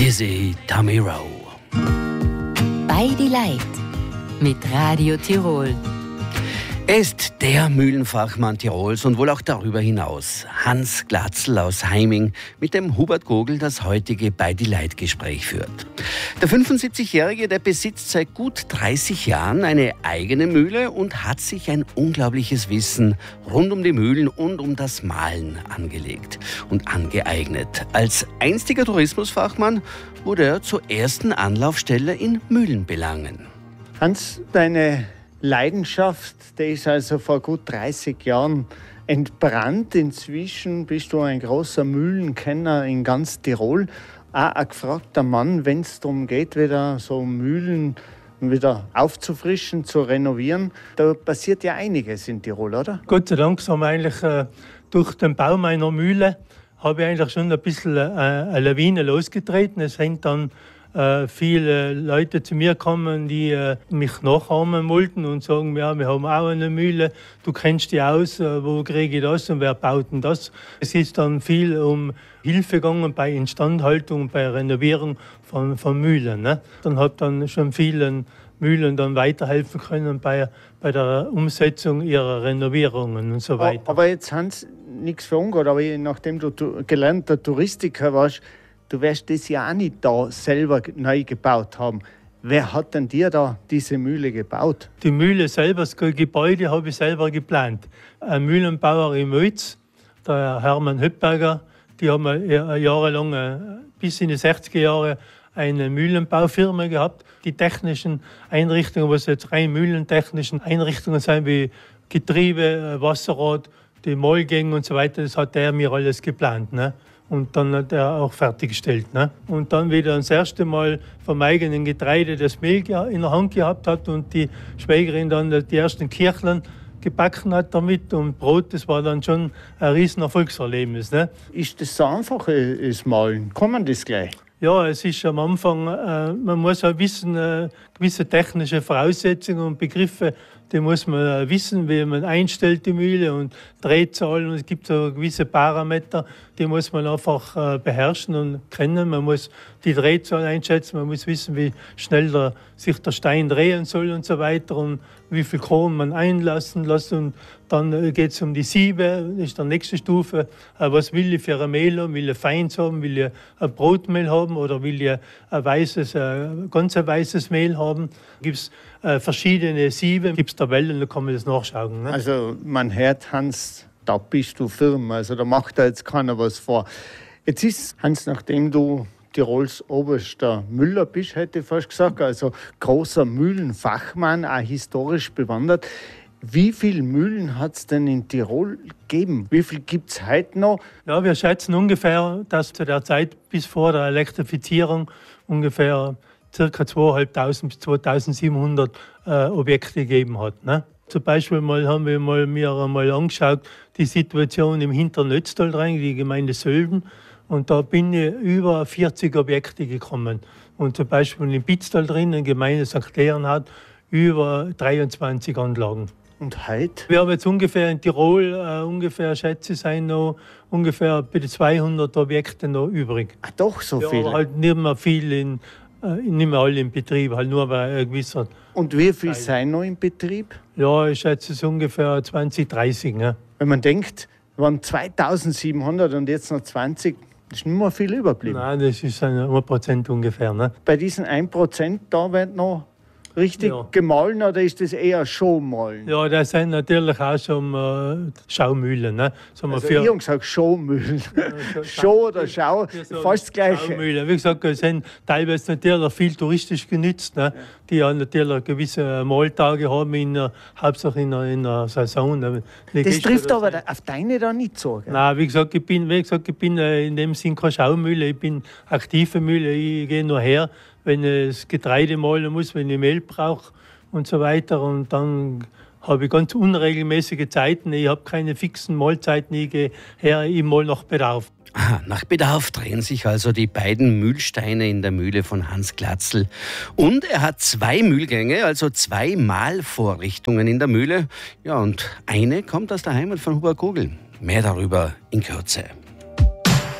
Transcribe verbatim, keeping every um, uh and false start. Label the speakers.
Speaker 1: Dizzy Tamiro.
Speaker 2: Bei die Leid mit Radio Tirol.
Speaker 1: Er ist der Mühlenfachmann Tirols und wohl auch darüber hinaus. Hans Glatzl aus Heiming, mit dem Hubert Gogl das heutige Bei die Leid-Gespräch führt. Der fünfundsiebzigjährige, der besitzt seit gut dreißig Jahren eine eigene Mühle und hat sich ein unglaubliches Wissen rund um die Mühlen und um das Mahlen angelegt und angeeignet. Als einstiger Tourismusfachmann wurde er zur ersten Anlaufstelle in Mühlenbelangen.
Speaker 3: Hans, deine Leidenschaft, die ist also vor gut dreißig Jahren entbrannt. Inzwischen bist du ein großer Mühlenkenner in ganz Tirol. Auch ein gefragter Mann, wenn es darum geht, wieder so Mühlen wieder aufzufrischen, zu renovieren. Da passiert ja einiges in Tirol, oder?
Speaker 4: Gott sei Dank haben wir eigentlich äh, durch den Bau meiner Mühle habe ich eigentlich schon ein bisschen äh, eine Lawine losgetreten. Es sind dann Äh, viele Leute zu mir kommen, die äh, mich nachahmen wollten und sagen, ja, wir haben auch eine Mühle, du kennst die aus, äh, wo kriege ich das und wer baut denn das? Es ist dann viel um Hilfe gegangen bei Instandhaltung, bei Renovierung von, von Mühlen. Ne? Dann habe dann schon vielen Mühlen dann weiterhelfen können bei, bei der Umsetzung ihrer Renovierungen und so weiter.
Speaker 3: Aber jetzt, Hans, nichts für ungut, aber nachdem du gelernter Touristiker warst, du wirst das ja auch nicht da selber neu gebaut haben. Wer hat denn dir da diese Mühle gebaut?
Speaker 4: Die Mühle selber, das Gebäude habe ich selber geplant. Ein Mühlenbauer in Mölz, der Hermann Höppberger, die haben jahrelang, bis in die sechziger Jahre, eine Mühlenbaufirma gehabt. Die technischen Einrichtungen, was jetzt rein mühlentechnischen Einrichtungen sind, wie Getriebe, Wasserrad, die Mahlgänge und so weiter, das hat er mir alles geplant. Ne? Und dann hat er auch fertiggestellt. Ne? Und dann wieder das erste Mal vom eigenen Getreide das Mehl in der Hand gehabt hat und die Schwägerin dann die ersten Kirchlein gebacken hat damit und Brot, das war dann schon ein riesen Erfolgserlebnis. Ne?
Speaker 3: Ist das so einfach, das Mahlen? Kann man das gleich?
Speaker 4: Ja, es ist am Anfang, äh, man muss auch wissen, äh, gewisse technische Voraussetzungen und Begriffe, die muss man wissen, wie man einstellt die Mühle und Drehzahlen. Und es gibt so gewisse Parameter, die muss man einfach äh, beherrschen und kennen. Man muss die Drehzahl einschätzen, man muss wissen, wie schnell der, sich der Stein drehen soll und so weiter und wie viel Korn man einlassen lässt. Und dann äh, geht es um die Siebe, das ist die nächste Stufe. Äh, was will ich für ein Mehl haben? Will ich feins haben? Will ich ein Brotmehl haben? Oder will ich ein weißes, ein ganz ein weißes Mehl haben? Gibt es äh, verschiedene Siebe, gibt es Tabellen, da kann man das nachschauen. Ne?
Speaker 3: Also man hört, Hans, da bist du firm, also da macht da jetzt keiner was vor. Jetzt ist, Hans, nachdem du Tirols oberster Müller bist, hätte ich fast gesagt, also großer Mühlenfachmann, auch historisch bewandert. Wie viele Mühlen hat es denn in Tirol gegeben? Wie viel gibt es heute noch?
Speaker 4: Ja, wir schätzen ungefähr, dass zu der Zeit bis vor der Elektrifizierung ungefähr ca. zweitausendfünfhundert bis zweitausendsiebenhundert äh, Objekte gegeben hat. Ne? Zum Beispiel mal haben wir mal, mir mal angeschaut, die Situation im hinteren Ötztal rein, die Gemeinde Sölden. Und da bin ich über vierzig Objekte gekommen. Und zum Beispiel in Pitztal drin, in der Gemeinde Sankt Leonhard, über dreiundzwanzig Anlagen.
Speaker 3: Und heute?
Speaker 4: Wir haben jetzt ungefähr in Tirol, äh, ungefähr, schätze ich, sind noch ungefähr bei zweihundert Objekte noch übrig.
Speaker 3: Ach doch, so
Speaker 4: ja,
Speaker 3: viele?
Speaker 4: Aber halt nicht mehr viel, in, äh, nicht mehr alle in Betrieb, halt nur bei ein gewisser.
Speaker 3: Und wie viel sind noch in Betrieb?
Speaker 4: Ja, ich schätze es ungefähr zwanzig, dreißig. Ne?
Speaker 3: Wenn man denkt, wir waren zweitausendsiebenhundert und jetzt noch zwanzig, ist nicht mehr viel überblieben.
Speaker 4: Nein, das ist ein Prozent ungefähr. Ne?
Speaker 3: Bei diesen ein Prozent, da wird noch richtig
Speaker 4: ja.
Speaker 3: gemahlen oder ist das eher Showmahlen?
Speaker 4: Ja, das sind natürlich auch schon äh, Schaumühlen. Ne?
Speaker 3: Also für ich habe gesagt Showmühlen. Ja, Show oder Schau, fast das Gleiche.
Speaker 4: Schaumühlen. Wie gesagt, es sind teilweise natürlich viel touristisch genützt, ne? Ja. Die ja natürlich gewisse Mahltage haben, in, uh, hauptsächlich in, in der Saison. Ne?
Speaker 3: Das trifft aber da, auf deine da nicht so, gell?
Speaker 4: Nein, wie gesagt, ich bin, wie gesagt, ich bin äh, in dem Sinn keine Schaumühle, ich bin aktive Mühle, ich gehe nur her, wenn ich das Getreide mahlen muss, wenn ich Mehl brauche und so weiter. Und dann habe ich ganz unregelmäßige Zeiten. Ich habe keine fixen Mahlzeiten. Ich gehe her, ich mal nach Bedarf.
Speaker 1: Aha, nach Bedarf drehen sich also die beiden Mühlsteine in der Mühle von Hans Glatzl. Und er hat zwei Mühlgänge, also zwei Mahlvorrichtungen in der Mühle. Ja, und eine kommt aus der Heimat von Hubert Gogl. Mehr darüber in Kürze.